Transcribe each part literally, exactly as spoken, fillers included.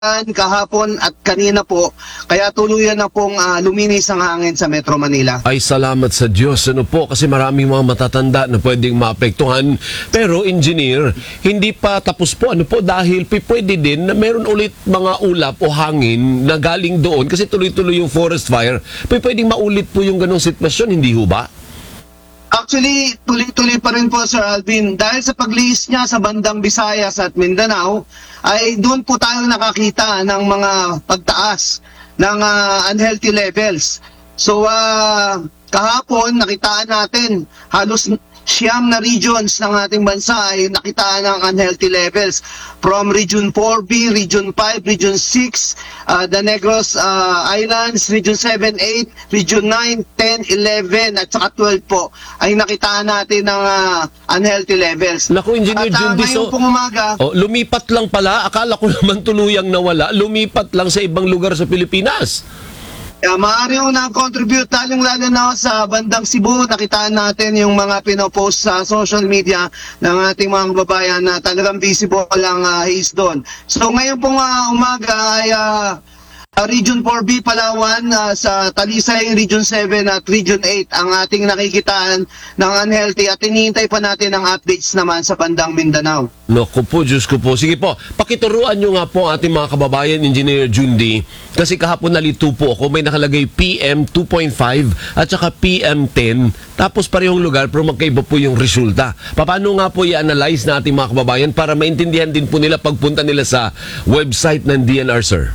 kahapon at kanina po, kaya tuluyan na pong uh, luminis ang hangin sa Metro Manila. Ay salamat sa Diyos, ano po, kasi maraming mga matatanda na pwedeng maapektuhan. Pero engineer, hindi pa tapos po, ano po, dahil pwede din na meron ulit mga ulap o hangin na galing doon kasi tuloy-tuloy yung forest fire. Pwedeng maulit po yung ganong sitwasyon, hindi ho ba? Actually, tuloy-tuloy pa rin po, Sir Alvin. Dahil sa paglihis niya sa bandang Visayas at Mindanao, ay doon po tayo nakakita ng mga pagtaas ng uh, unhealthy levels. So, uh, kahapon, nakitaan natin halos siyam na regions ng ating bansa ay nakitaan ng unhealthy levels. From Region four B, Region five, Region six, uh, the Negros uh, Islands, Region seven, eight, Region nine, ten, eleven, at saka twelve po ay nakitaan natin ng uh, unhealthy levels. Naku, Engineer At uh, Jundiso, ngayong pong umaga, oh, lumipat lang pala. Akala ko naman tuluyang nawala. Lumipat lang sa ibang lugar sa Pilipinas. Uh, maaari ko na-contribute lalong-lalo na sa bandang Cebu. Nakitaan natin yung mga pinopost sa social media ng ating mga kababayan na talagang visible ang uh, haze doon. So ngayon pong uh, umaga ay uh, uh, Region four B, Palawan, uh, sa Talisay, Region seven at Region eight ang ating nakikitaan ng unhealthy at hinihintay pa natin ang updates naman sa bandang Mindanao. Naku po, Diyos ko po. Sige po, pakituruan nyo nga po ating mga kababayan, Engineer Jundi, kasi kahapon nalito po ako, may nakalagay P M two point five at saka P M ten, tapos parehong lugar pero magkaiba po yung resulta. Paano nga po i-analyze na ating mga kababayan para maintindihan din po nila pagpunta nila sa website ng D N R, sir?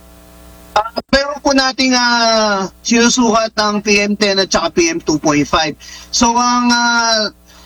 Uh, pero po nating uh, sinusukat ang P M ten at saka P M two point five. So ang uh,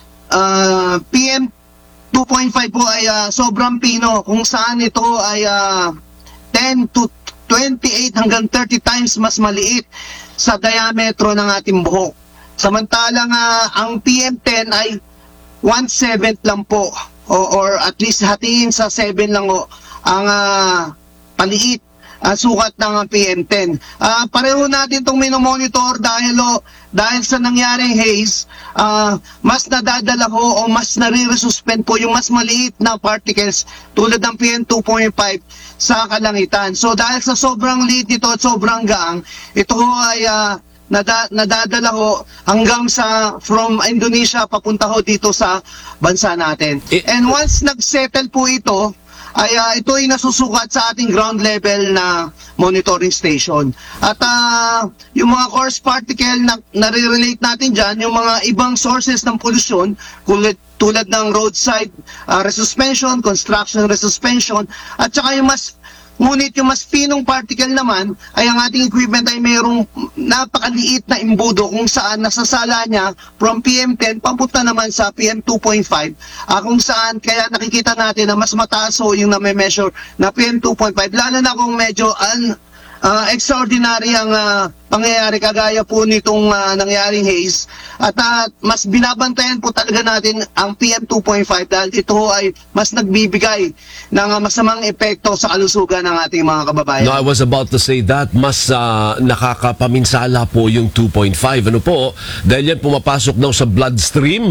uh, P M two point five po ay uh, sobrang pino, kung saan ito ay uh, ten to twenty-eight hanggang thirty times mas maliit sa diametro ng ating buhok. Samantalang uh, ang P M ten ay one seventh lang po, o, or at least hatiin sa seven lang o ang uh, paliit Uh, sukat ng P M ten. Uh, pareho natin itong minomonitor dahil o, dahil sa nangyaring haze, uh, mas nadadala ho o mas nare-resuspend po yung mas maliit na particles tulad ng P M two point five sa kalangitan. So dahil sa sobrang liit nito at sobrang gaang, ito ho ay uh, nada, nadadala ho hanggang sa from Indonesia papunta ho dito sa bansa natin. And once nag-settle po ito, ay uh, ito ay nasusukat sa ating ground level na monitoring station. At uh, yung mga coarse particle na nare-relate natin dyan, yung mga ibang sources ng pollution, tulad, tulad ng roadside uh, resuspension, construction resuspension, at saka yung mas ngunit yung mas pinong particle naman ay ang ating equipment ay mayroong napakaliit na imbudo kung saan nasasala niya from P M ten papunta naman sa P M two point five, uh, kung saan kaya nakikita natin na mas mataas o yung na-measure na P M two point five, lalo na kung medyo un, uh, extraordinary ang uh, pangyayari kagaya po nitong uh, nangyaring haze. At uh, mas binabantayan po talaga natin ang P M two point five dahil ito ay mas nagbibigay ng uh, masamang epekto sa kalusugan ng ating mga kababayan. No, I was about to say that mas uh, nakakapaminsala po yung two point five. Ano po? Dahil yan pumapasok daw sa bloodstream.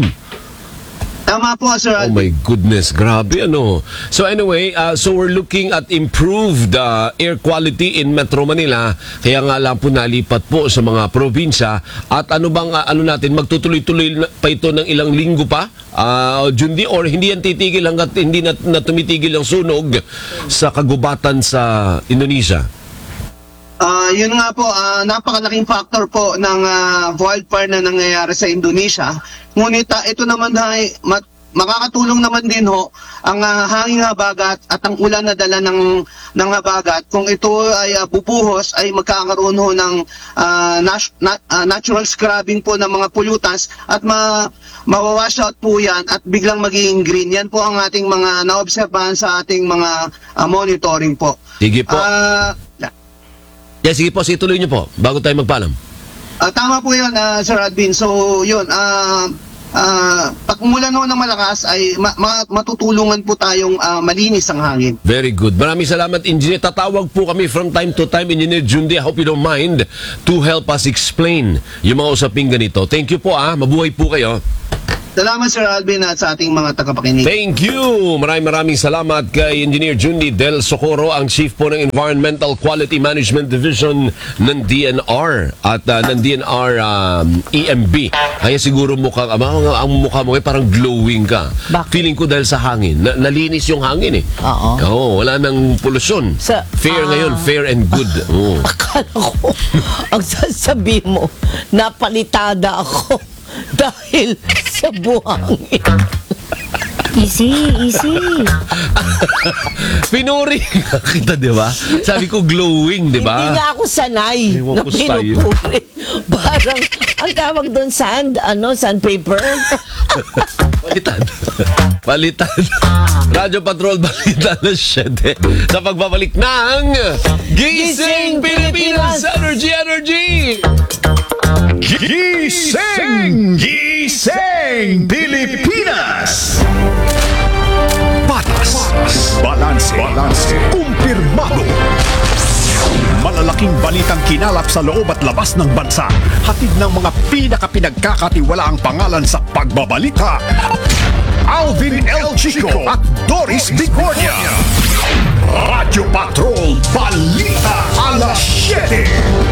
Tama po, Sir Alvin. Oh my goodness, grabe ano. So anyway, uh, so we're looking at improved uh, air quality in Metro Manila. Kaya nga lang po nalipat po sa mga probinsya. At ano bang uh, ano natin, magtutuloy-tuloy pa ito ng ilang linggo pa? Uh, Jundi, or hindi yan titigil hanggat hindi na, na tumitigil ang sunog sa kagubatan sa Indonesia? Uh, yun nga po, uh, napakalaking factor po ng uh, wildfire na nangyayari sa Indonesia. Ngunit uh, ito naman ay mat makakatulong naman din ho ang uh, hanging habagat at ang ulan na dala ng, ng habagat. Kung ito ay uh, bubuhos, ay magkakaroon ho ng uh, nat nat uh, natural scrubbing po ng mga pollutants at ma mawawash out po yan at biglang magiging green. Yan po ang ating mga naobserbahan sa ating mga uh, monitoring po. Sige po. Uh, Yeah, sige po, sige tuloy niyo po bago tayo magpaalam. Uh, tama po yun, uh, Sir Advin. So, yun, uh, uh, pag umulan ho ng malakas, ay ma ma matutulungan po tayong uh, malinis ang hangin. Very good. Maraming salamat, Engineer. Tatawag po kami from time to time, Engineer Jundi. I hope you don't mind to help us explain yung mga usaping ganito. Thank you po, ah. Mabuhay po kayo. Salamat Sir Alvin at sa ating mga tagapakinig. Thank you! Maraming maraming salamat kay Engineer Jundi Del Socorro, ang Chief po ng Environmental Quality Management Division ng D N R at uh, ng D N R um, E M B. Kaya siguro mukhang, ang, ang mukha mo eh, parang glowing ka. Bakit? Feeling ko dahil sa hangin. Na, nalinis yung hangin eh. Oo. Oo, wala nang polusyon. Sa- fair ah. ngayon, fair and good. Oo. Akala ko, ang sasabi mo, napalitada ako dahil sa buhangin. Easy, easy. Pinuri kita, di ba? Sabi ko glowing, di ba? Hindi nga ako sanay Ewan na ko sa'yo. pinupuri. Parang, ang tawag doon, sand, ano, sandpaper? Palitan. Palitan. Radyo Patrol, balita na siyete. Sa pagbabalik ng Gising Pilipinas Energy Energy! Gising! Gising Pilipinas! Patas, balanse, balanse, kumpirmado. Malalaking balitang kinalap sa loob at labas ng bansa. Hatid ng mga pinakapinagkakatiwalaang pangalan sa pagbabalita. Alvin El Chico at Doris Bicornia. Radyo Patrol, balita alas siyete.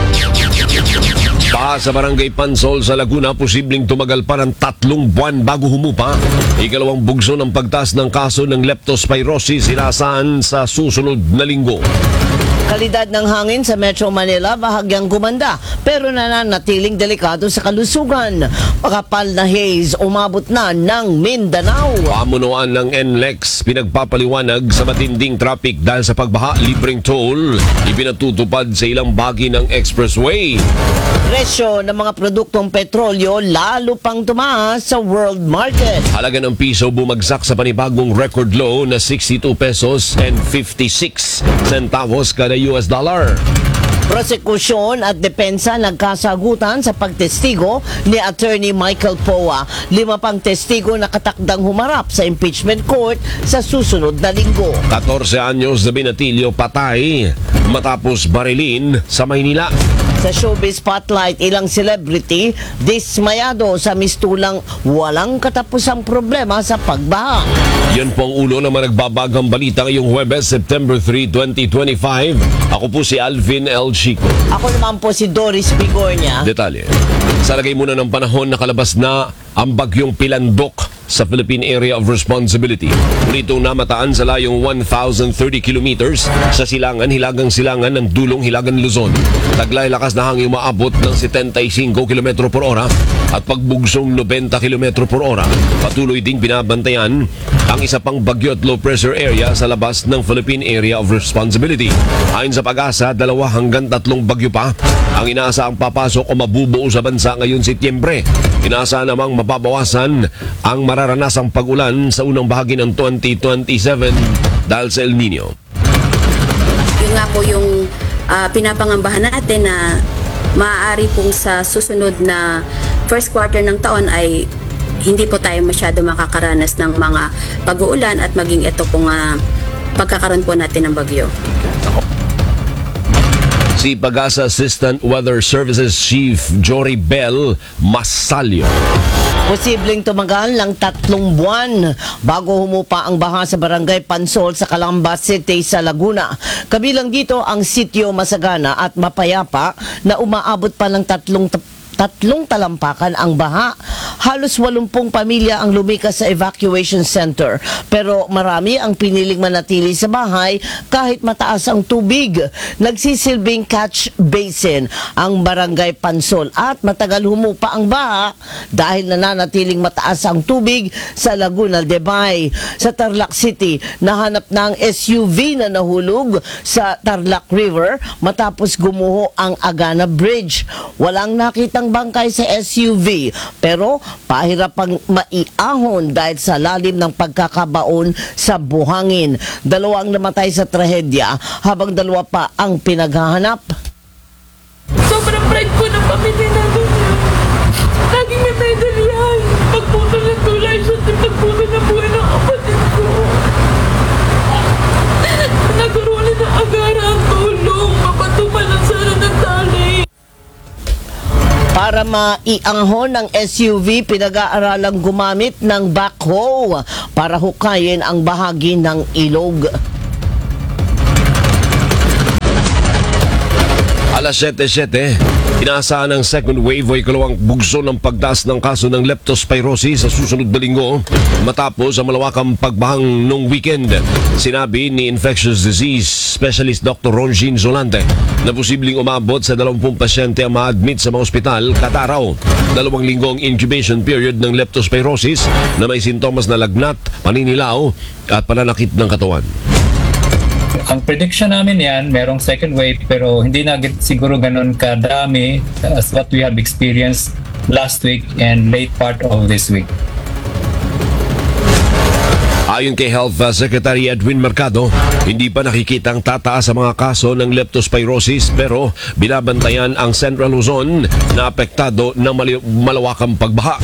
Pa sa Barangay Pansol sa Laguna, posibleng tumagal pa ng tatlong buwan bago humupa. Ikalawang bugso ng pagtaas ng kaso ng leptospirosis sinasaan sa susunod na linggo. Kalidad ng hangin sa Metro Manila bahagyang gumanda pero nananatiling delikado sa kalusugan. Makapal na haze umabot na ng Mindanao. Pamunuan ng N L E X pinagpapaliwanag sa matinding traffic dahil sa pagbaha, libreng toll ipinatutupad sa ilang bahagi ng expressway. Presyo ng mga produktong petrolyo lalo pang tumaas sa world market. Halaga ng piso bumagsak sa panibagong record low na sixty-two pesos and fifty-six centavos kada U S dollar. Prosekusyon at depensa nagkasagutan sa pagtestigo ni Attorney Michael Poa. Lima pang testigo nakatakdang humarap sa impeachment court sa susunod na linggo. fourteen anyos na binatilyo patay matapos barilin sa Maynila. Sa showbiz spotlight, ilang celebrity dismayado sa mistulang walang katapusang problema sa pagbaha. Yan po ang ulo ng mga nagbabagang balita ngayong Huwebes, September third, twenty twenty-five. Ako po si Alvin El Chico. Ako naman po si Doris Bigornia. Detalye. Sa lagay muna ng panahon, nakalabas na ang bagyong Pilandok sa Philippine Area of Responsibility. Nitong namataan sa layong one thousand thirty kilometers sa silangan, hilagang silangan ng dulong Hilagan Luzon. Taglay lakas na hangin umaabot ng seventy-five kilometro por hora at pagbugsong ninety kilometro por hora. Patuloy ding binabantayan ang isa pang bagyo at low pressure area sa labas ng Philippine Area of Responsibility. Ayon sa Pag-asa, dalawa hanggang tatlong bagyo pa ang inaasahang papasok o mabubuo sa bansa ngayon Setyembre. Inaasahan namang mababawasan ang mararanasang pag-ulan sa unang bahagi ng twenty twenty-seven dahil sa El Nino. Yun nga po yung ah, pinapangambahan natin na maaari pong sa susunod na first quarter ng taon ay hindi po tayo masyado makakaranas ng mga pag-uulan at maging ito pong ah, pagkakaroon po natin ng bagyo. Si Pag-asa Assistant Weather Services Chief Jory Bell Masalio. Posibleng tumagal ng tatlong buwan bago humupa ang baha sa Barangay Pansol sa Calamba City sa Laguna. Kabilang dito ang sitio Masagana at Mapayapa na umaabot pa ng tatlong tatlong talampakan ang baha. Halos walumpung pamilya ang lumikas sa evacuation center. Pero marami ang piniling manatili sa bahay kahit mataas ang tubig. Nagsisilbing catch basin ang Barangay Pansol at matagal humupa ang baha dahil nananatiling mataas ang tubig sa Laguna de Bay. Sa Tarlac City, nahanap na ang S U V na nahulog sa Tarlac River matapos gumuho ang Agana Bridge. Walang nakitang bangkay sa S U V pero pahirap pang maiahon dahil sa lalim ng pagkakabaon sa buhangin. Dalawa ang namatay sa trahedya habang dalawa pa ang pinaghahanap. Sobrang pride ko ng pamilya natin. Laging may medal yan. Pagputo ng tulay siya at pagputo ng buhay ng kapatid ko. Nagkaroon na ng agara ang tulong. Mapatupan ang sana ng tali. Para Para maianghon ng S U V, pinag-aaralang gumamit ng backhoe para hukayin ang bahagi ng ilog. Alas siyete siyete, inaasahan ng second wave o ikalawang bugso ng pagtaas ng kaso ng leptospirosis sa susunod na linggo matapos ang malawakang pagbahang nung weekend. Sinabi ni infectious disease specialist Doctor Ronjin Zolante na posibleng umabot sa dalawampung pasyente ang ma-admit sa mga ospital kada araw. Dalawang linggong incubation period ng leptospirosis na may sintomas na lagnat, paninilaw at pananakit ng katawan. Ang prediction namin yan, merong second wave pero hindi na siguro ganun kadami as what we have experienced last week and late part of this week. Ayon kay Health Secretary Edwin Mercado, hindi pa nakikitang tataas sa mga kaso ng leptospirosis pero binabantayan ang Central Luzon na apektado ng mali- malawakang pagbaha.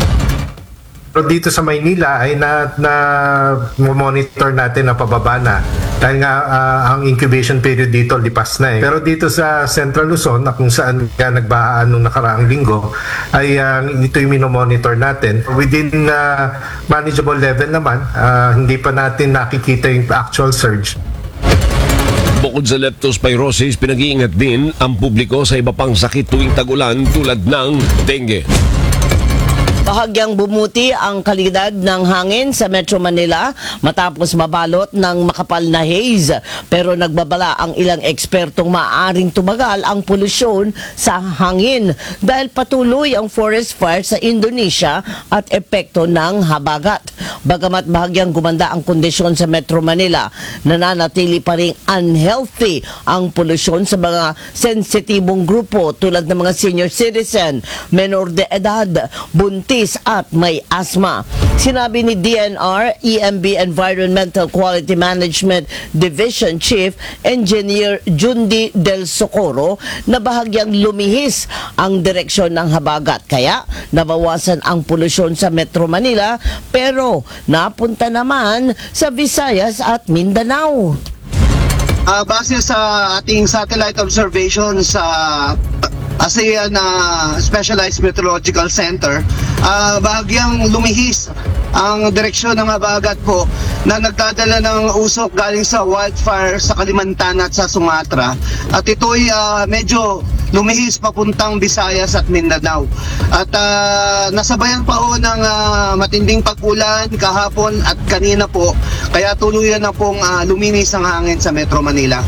Pero dito sa Maynila ay na, na monitor natin na pababa na. Dahil nga uh, ang incubation period dito lipas na eh. Pero dito sa Central Luzon na kung saan nga nagbahaan nung nakaraang linggo ay uh, ito yung minomonitor natin. Within uh, manageable level naman, uh, hindi pa natin nakikita yung actual surge. Bukod sa leptospirosis, pinag-iingat din ang publiko sa iba pang sakit tuwing tag-ulan tulad ng dengue. Bahagyang bumuti ang kalidad ng hangin sa Metro Manila matapos mabalot ng makapal na haze. Pero nagbabala ang ilang ekspertong maaaring tumagal ang polusyon sa hangin dahil patuloy ang forest fire sa Indonesia at epekto ng habagat. Bagamat bahagyang gumanda ang kondisyon sa Metro Manila, nananatili pa rin unhealthy ang polusyon sa mga sensitibong grupo tulad ng mga senior citizen, menor de edad, buntis at may asthma. Sinabi ni D N R E M B Environmental Quality Management Division Chief Engineer Jundi Del Socorro na bahagyang lumihis ang direksyon ng habagat kaya nabawasan ang polusyon sa Metro Manila pero napunta naman sa Visayas at Mindanao. Uh, base sa ating satellite observation sa ASEAN na Specialized Meteorological Center, uh, bahagyang lumihis ang direksyon ng habagat po na nagdadala ng usok galing sa wildfire sa Kalimantan at sa Sumatra. At ito'y uh, medyo lumihis papuntang Visayas at Mindanao. At uh, nasabayan pa ho ng uh, matinding pag-ulan kahapon at kanina po, kaya tuluyan na pong uh, luminis ang hangin sa Metro Manila.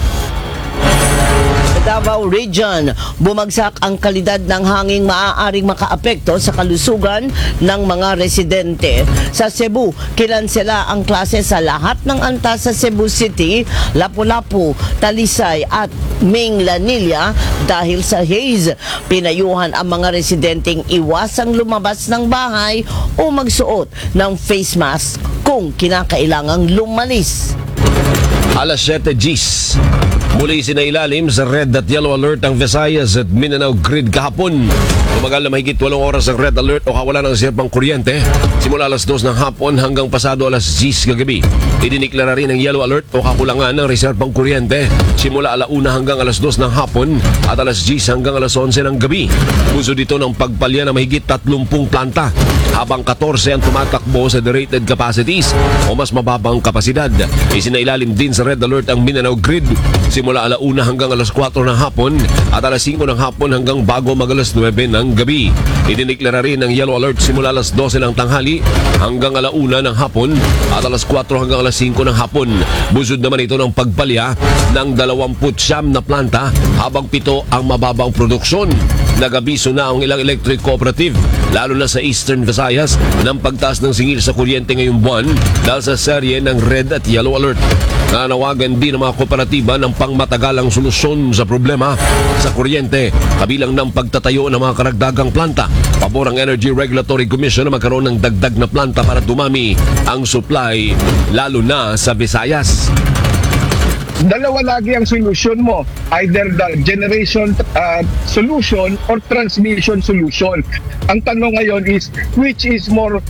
Davao Region, bumagsak ang kalidad ng hangin maaaring makaapekto sa kalusugan ng mga residente. Sa Cebu, kinansela ang klase sa lahat ng antas sa Cebu City, Lapu-Lapu, Talisay at Minglanilla dahil sa haze. Pinayuhan ang mga residenteng iwasang lumabas ng bahay o magsuot ng face mask kung kinakailangang lumalis. Alas siyete Gs. Muli sinailalim sa red at yellow alert ang Visayas at Mindanao grid kahapon. Tumagal na mahigit walong oras ang red alert o kawalan ng sirpang kuryente simula alas dos ng hapon hanggang pasado alas diyes kagabi. Idiniklara rin ang yellow alert o kakulangan ng reserpang kuryente simula alauna hanggang alas dos ng hapon at alas diyes hanggang alas onse ng gabi. Puso dito ng pagpalya na mahigit tatlumpung planta habang katorse ang tumatakbo sa derated capacities o mas mababang kapasidad. Isinailalim din sa red alert ang Mindanao grid simula alauna hanggang alas kwatro ng hapon at alas singko ng hapon hanggang bago mag alas nuwebe ng gabi. Idiniklara rin ang yellow alert simula alas dose ng tanghali hanggang alauna ng hapon at alas kwatro hanggang alas singko ng hapon. Busod naman ito ng pagpalya ng dalawamput siyam na planta habang pito ang mababang produksyon. Nagabiso na ang ilang electric cooperative lalo na sa Eastern Visayas ng pagtaas ng singil sa kuryente ngayong buwan dahil sa serye ng red at yellow alert. Nanawagan din ng mga kooperatiba ng pangmatagalang solusyon sa problema sa kuryente kabilang ng pagtatayo ng mga karagdagang planta. Pabor ang Energy Regulatory Commission na magkaroon ng dagdag na planta para dumami ang supply lalo na sa Visayas. Dalawa lagi ang solution mo, either the generation uh, solution or transmission solution. Ang tanong ngayon is which is more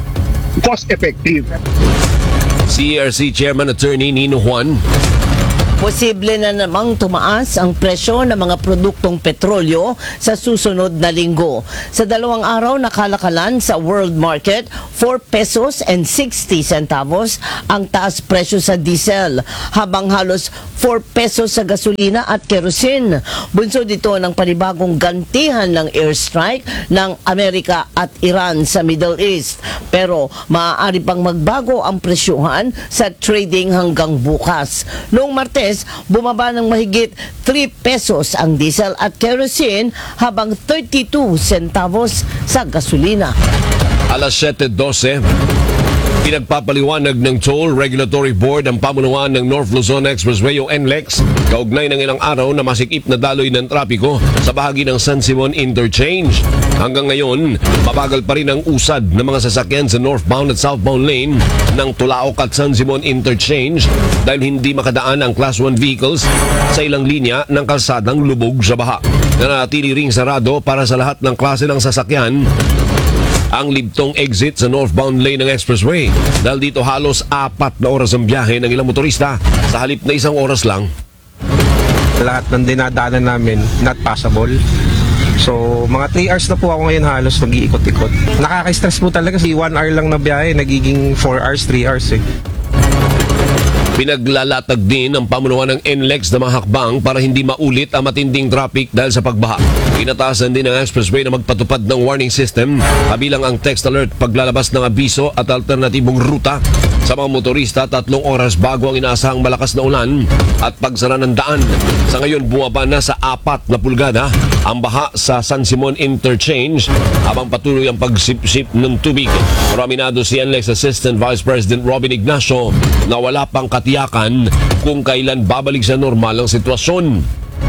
cost effective? C E R C Chairman Attorney Nino Juan. Posible na namang tumaas ang presyo ng mga produktong petrolyo sa susunod na linggo. Sa dalawang araw na kalakalan sa world market, four pesos and sixty centavos ang taas presyo sa diesel, habang halos four pesos sa gasolina at kerosene. Bunso dito ng panibagong gantihan ng airstrike ng Amerika at Iran sa Middle East. Pero maaari pang magbago ang presyuhan sa trading hanggang bukas. Noong Martes, bumaba ng mahigit three pesos ang diesel at kerosene, habang thirty-two centavos sa gasolina. Alas seven twelve, pinagpapaliwanag ng Toll Regulatory Board ang pamunuan ng North Luzon Expressway o N L E X kaugnay ng ilang araw na masikip na daloy ng trapiko sa bahagi ng San Simon Interchange. Hanggang ngayon, mabagal pa rin ang usad ng mga sasakyan sa northbound at southbound lane ng Tulaok at San Simon Interchange dahil hindi makadaan ang Class one vehicles sa ilang linya ng kalsadang lubog sa baha. Nanatili ring sarado para sa lahat ng klase ng sasakyan ang libtong exit sa northbound lane ng expressway dahil dito halos apat na oras ang biyahe ng ilang motorista sa halip na isang oras lang. Lahat ng dinadaanan namin not passable. So mga three hours na po ako ngayon halos nag-iikot-ikot. Nakaka-stress po talaga kasi one hour lang na biyahe nagiging four hours, three hours eh. Pinaglalatag din ang pamunuan ng N L E X na mga hakbang para hindi maulit ang matinding traffic dahil sa pagbaha. Inatasan din ng expressway na magpatupad ng warning system kabilang ang text alert, paglalabas ng abiso at alternatibong ruta sa mga motorista tatlong oras bago ang inaasahang malakas na ulan at pagsara ng daan. Sa ngayon, bumaba na sa apat na pulgada ang baha sa San Simon Interchange habang patuloy ang pagsipsip ng tubig. Raminado si N L E X Assistant Vice President Robin Ignacio na wala pang katiyakan kung kailan babalik sa normal ang sitwasyon.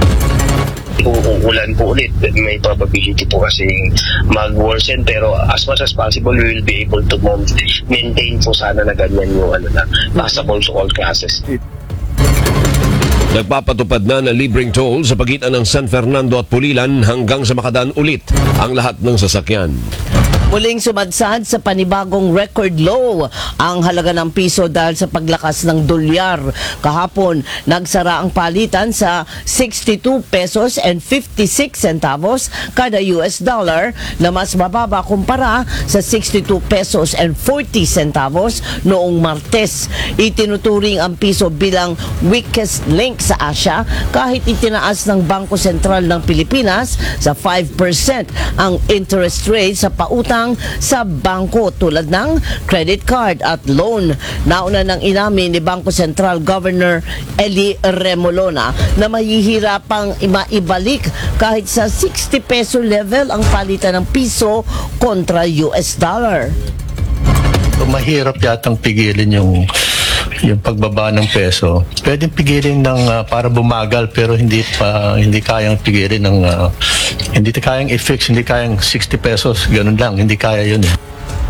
Uulan po ulit, may probability po kasi mag-worsen, pero as much as possible we will be able to maintain po sana na ganyan yung ano na passable to all classes. Nagpapatupad na ng libreng toll sa pagitan ng San Fernando at Pulilan hanggang sa makadaan ulit ang lahat ng sasakyan. Muling sumadsad sa panibagong record low ang halaga ng piso dahil sa paglakas ng dolyar. Kahapon, nagsara ang palitan sa sixty-two pesos and fifty-six centavos kada U S dollar na mas mababa kumpara sa sixty-two pesos and forty centavos noong Martes. Itinuturing ang piso bilang weakest link sa Asia kahit itinaas ng Bangko Sentral ng Pilipinas sa five percent ang interest rate sa pautang sa bangko tulad ng credit card at loan. Nauna nang inamin ni Bangko Sentral Governor Eli Remolona na mahihirapang maibalik kahit sa sixty peso level ang palitan ng piso kontra U S dollar. Mahirap yatang pigilin yung yung pagbaba ng peso. Pwedeng pigilin ng uh, para bumagal pero hindi pa hindi kayang pigilin ng uh, hindi kayang i-fix, hindi kayang sixty pesos, ganun lang, hindi kaya yun eh.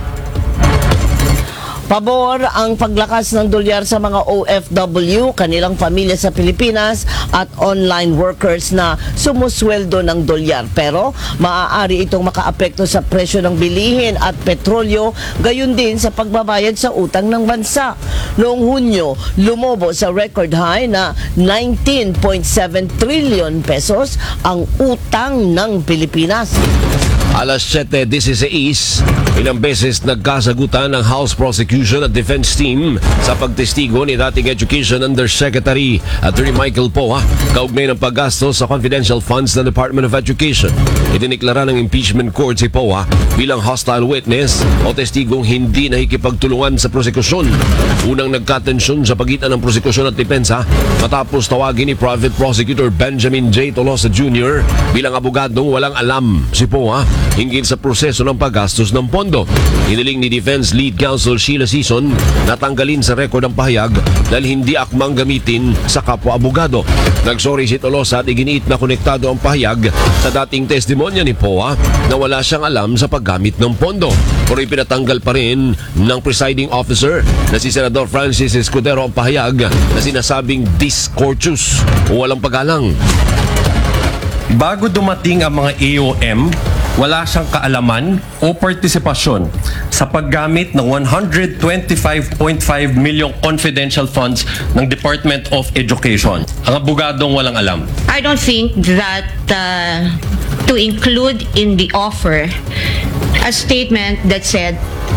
Pabor ang paglakas ng dolyar sa mga O F W, kanilang pamilya sa Pilipinas at online workers na sumusweldo ng dolyar. Pero maaari itong makaapekto sa presyo ng bilihin at petrolyo, gayon din sa pagbabayad sa utang ng bansa. Noong Hunyo, lumobo sa record high na nineteen point seven trillion pesos ang utang ng Pilipinas. Alas seven sixteen, ilang beses nagkasagutan ng House Prosecution at Defense Team sa pagtestigo ni dating Education Undersecretary Attorney Michael Poa kaugnay ng paggastos sa confidential funds ng Department of Education. Idiniklara ng impeachment court si Poa bilang hostile witness o testigong hindi nakikipagtulungan sa prosekusyon. Unang nagkatensyon sa pagitan ng prosekusyon at depensa matapos tawagin ni Private Prosecutor Benjamin J. Tolosa Junior bilang abogadong walang alam si Poa hinggil sa proseso ng paggastos ng pondo. Hiniling ni Defense Lead Counsel Sheila Sison na tanggalin sa rekord ang pahayag dahil hindi akmang gamitin sa kapwa-abogado. Nagsorry si Tolosa at iginiit na konektado ang pahayag sa dating testimonya ni Poa na wala siyang alam sa paggamit ng pondo. Pero ipinatanggal pa rin ng presiding officer na si Senador Francis Escudero ang pahayag na sinasabing discourteous o walang pagalang. Bago dumating ang mga A O M, wala siyang kaalaman o partisipasyon sa paggamit ng one hundred twenty-five point five million confidential funds ng Department of Education. Ang abogadong walang alam. I don't think that uh, to include in the offer a statement that said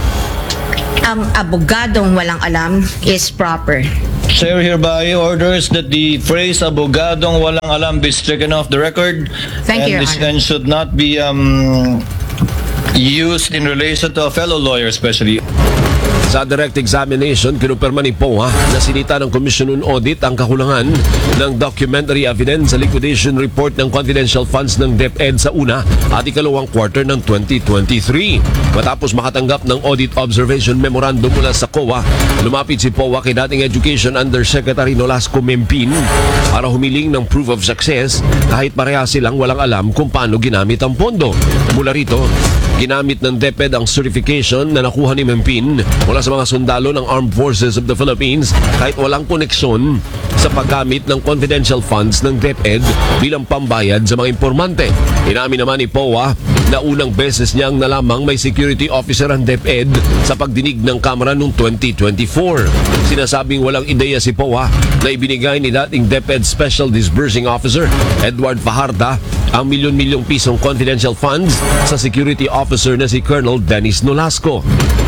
ang abogadong walang alam is proper. Chair hereby orders that the phrase abogadong walang alam be stricken off the record. Thank and you, Your this Honor. and should not be um, used in relation to a fellow lawyer especially. Sa direct examination, kinumpirma ni P O A na sinita ng Commission on Audit ang kakulangan ng documentary evidence sa liquidation report ng confidential funds ng DepEd sa una at ikalawang quarter ng twenty twenty-three. Matapos makatanggap ng audit observation memorandum mula sa C O A, lumapit si P O A kay dating Education Undersecretary Nolasco Mempin para humiling ng proof of success kahit pareha silang walang alam kung paano ginamit ang pondo. Mula rito, ginamit ng DepEd ang certification na nakuha ni Mempin mula sa mga sundalo ng Armed Forces of the Philippines kahit walang koneksyon sa paggamit ng confidential funds ng DepEd bilang pambayad sa mga impormante. Inamin naman ni P O A na unang beses niyang nalamang may security officer ang DepEd sa pagdinig ng Kamara noong twenty twenty-four. Sinasabing walang ideya si P O A na ibinigay ni dating DepEd Special Disbursing Officer Edward Fajarda ang milyon-milyong pisong confidential funds sa security officer na si Colonel Dennis Nolasco.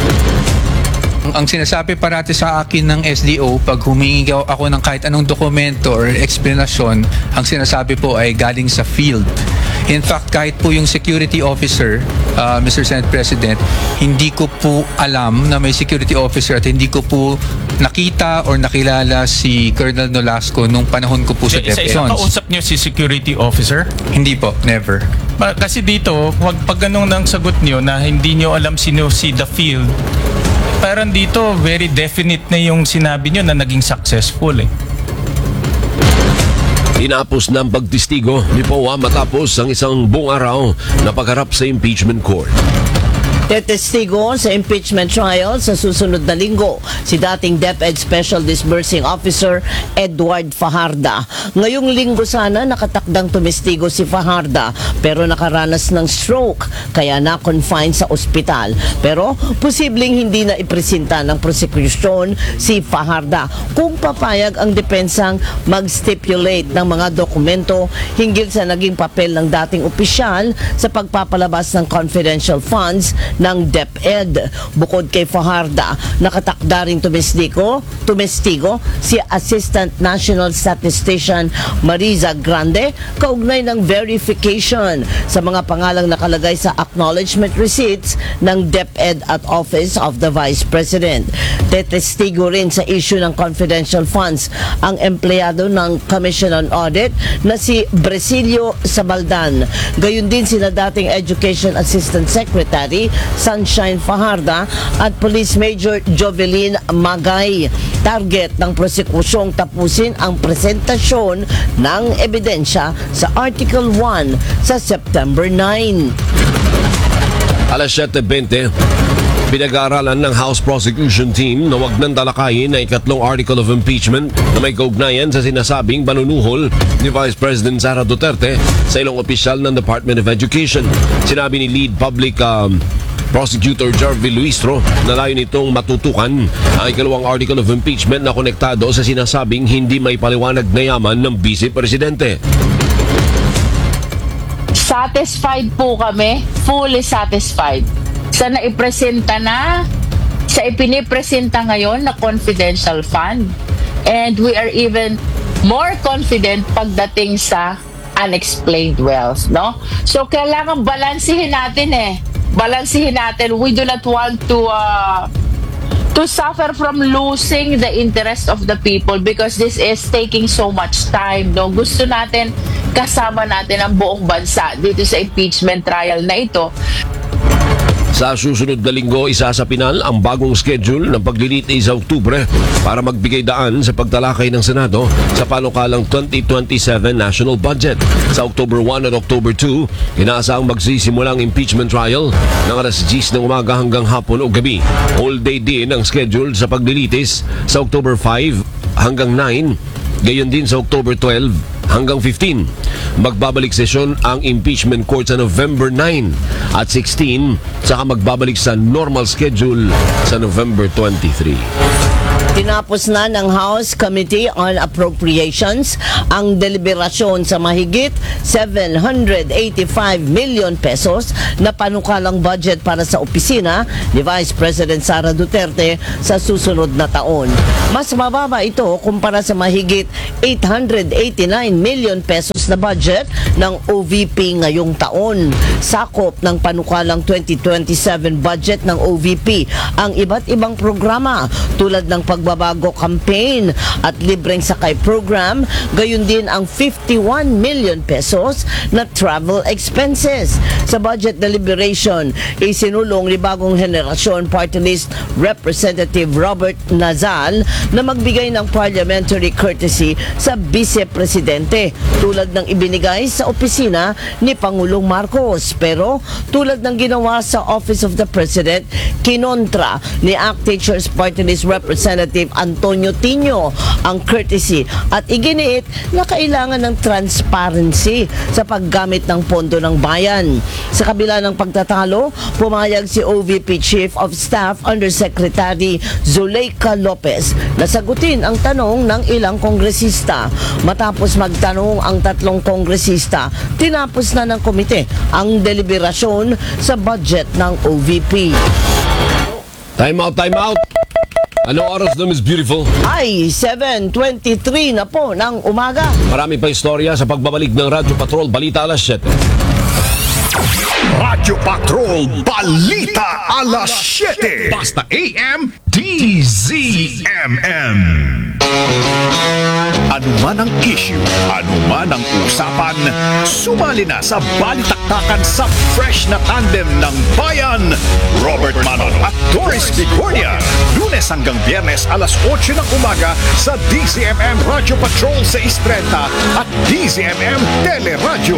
Ang sinasabi parati sa akin ng S D O, pag humingi ako ng kahit anong dokumento or explanation, ang sinasabi po ay galing sa field. In fact, kahit po yung security officer, uh, Mister Senate President, hindi ko po alam na may security officer at hindi ko po nakita or nakilala si Colonel Nolasco nung panahon ko po sa Sa DepEd. isa kausap niyo si security officer? Hindi po, never. Ba- Kasi dito, wag pag ganun ang sagot niyo na hindi niyo alam sino si the field, parang dito very definite na yung sinabi niyo na naging successful eh. Tinapos ng pagtistigo ni P O A matapos ang isang buong araw na pagharap sa impeachment court. Tetestigo sa impeachment trial sa susunod na linggo si dating DepEd Special Disbursing Officer Edward Fajarda. Ngayong linggo sana nakatakdang tumestigo si Fajarda pero nakaranas ng stroke kaya na-confine sa ospital. Pero posibleng hindi na ipresenta ng prosecution si Fajarda kung papayag ang depensang mag-stipulate ng mga dokumento hinggil sa naging papel ng dating opisyal sa pagpapalabas ng confidential funds ng DepEd. Bukod kay Fajarda, nakatakda ring tumestigo, tumestigo si Assistant National Statistician Mariza Grande kaugnay ng verification sa mga pangalang nakalagay sa acknowledgement receipts ng DepEd at Office of the Vice President. Tetestigo rin sa issue ng confidential funds ang empleyado ng Commission on Audit na si Bresilio Sabaldan. Gayun din sina dating Education Assistant Secretary Sunshine Fajarda at Police Major Jovelyn Magay. Target ng prosekusyong tapusin ang presentasyon ng ebidensya sa Article one sa September nine. Alas siyete twenty, pinag-aaralan ng House Prosecution Team na wag nang talakayin na ikatlong article of impeachment na may kaugnayan sa sinasabing panunuhol ni Vice President Sara Duterte sa ilang opisyal ng Department of Education. Sinabi ni Lead Public um, Prosecutor Jarvie Luistro na layo nitong matutukan ang ikalawang article of impeachment na konektado sa sinasabing hindi may paliwanag na yaman ng Vice Presidente. Satisfied po kami, fully satisfied sa naipresenta na, sa ipinipresenta ngayon na confidential fund. And we are even more confident pagdating sa unexplained wealth, no? So kailangan balansihin natin eh. Balansihin natin. We do not want to uh, to suffer from losing the interest of the people because this is taking so much time, no? Gusto natin kasama natin ang buong bansa dito sa impeachment trial na ito. Sa susunod na linggo, isasapinal ang bagong schedule ng paglilitis sa Oktubre para magbigay daan sa pagtalakay ng Senado sa panukalang twenty twenty-seven national budget. Sa October one at October two, inaasahang magsisimula ang impeachment trial ng alas diyes ng umaga hanggang hapon o gabi. All day din ang schedule sa paglilitis sa October five hanggang nine, gayon din sa October twelve hanggang fifteen. Magbabalik sesyon ang impeachment court sa November nine at sixteen, saka magbabalik sa normal schedule sa November twenty-three. Tinapos na ng House Committee on Appropriations ang deliberasyon sa mahigit seven hundred eighty-five million pesos na panukalang budget para sa opisina ni Vice President Sara Duterte sa susunod na taon. Mas mababa ito kumpara sa mahigit eight hundred eighty-nine million pesos na budget ng O V P ngayong taon. Sakop ng panukalang twenty twenty-seven budget ng O V P ang iba't ibang programa tulad ng pagbabago campaign at libreng sakay program, gayon din ang fifty-one million pesos na travel expenses. Sa budget deliberation, isinulong ni Bagong Henerasyon Party List Representative Robert Nazal na magbigay ng parliamentary courtesy sa Vice Presidente tulad ng ibinigay sa opisina ni Pangulong Marcos. Pero tulad ng ginawa sa Office of the President, kinontra ni A C T Teachers Party List Representative Antonio Tino ang courtesy at iginiit na kailangan ng transparency sa paggamit ng pondo ng bayan. Sa kabila ng pagtatalo, pumayag si O V P Chief of Staff Undersecretary Zuleika Lopez na sagutin ang tanong ng ilang kongresista. Matapos magtanong ang tatlong kongresista, tinapos na ng komite ang deliberasyon sa budget ng O V P. Time out, time out! Anong oras na, Miss Beautiful? Ay, seven twenty-three na po ng umaga. Marami pa istorya sa pagbabalik ng Radyo Patrol Balita alas siyete. Radyo Patrol Balita alas siyete. Basta A M D Z M M. Ano man ang issue, ano man ang usapan, sumali na sa balitaktakan sa fresh na tandem ng bayan. Robert Manon at Doris Bicornia. Lunes hanggang Biyernes alas otso ng umaga sa D Z M M Radio Patrol six thirty at D Z M M Teleradyo.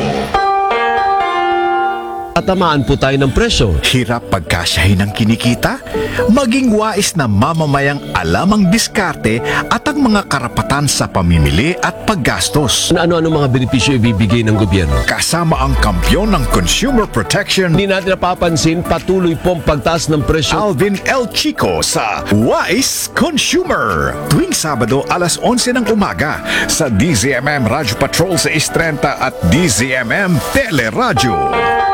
Tatamaan po tayo ng presyo. Hirap pagkasyahin ang kinikita? Maging wais na mamamayang alam ang diskarte at ang mga karapatan sa pamimili at paggastos. Ano-ano mga benepisyo ibibigay ng gobyerno? Kasama ang kampyon ng consumer protection. Hindi natin napapansin, patuloy pong pagtaas ng presyo. Alvin L. Chico sa Wise Consumer. Tuwing Sabado alas onse ng umaga sa D Z M M Radio Patrol six thirty at D Z M M Teleradyo.